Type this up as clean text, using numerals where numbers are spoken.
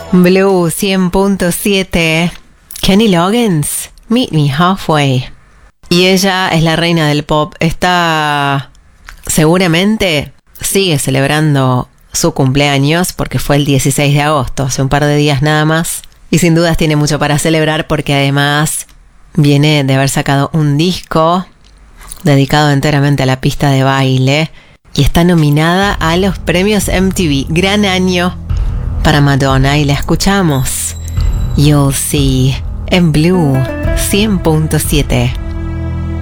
Blue 100.7. Kenny Loggins, Meet Me Halfway. Y ella es la reina del pop. Está seguramente sigue celebrando su cumpleaños porque fue el 16 de agosto, hace un par de días nada más. Y sin dudas tiene mucho para celebrar porque además viene de haber sacado un disco dedicado enteramente a la pista de baile y está nominada a los premios MTV. Gran año para Madonna y la escuchamos. You'll See en Blue 100.7.